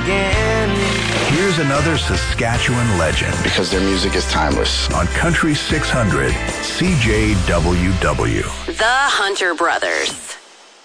again. Here's another Saskatchewan legend. Because their music is timeless. On Country 600, CJWW. The Hunter Brothers.